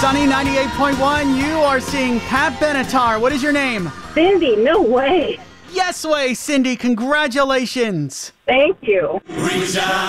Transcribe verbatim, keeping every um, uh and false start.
Sunny ninety-eight point one. You are seeing Pat Benatar. What is your name? Cindy, no way. Yes way, Cindy. Congratulations. Thank you.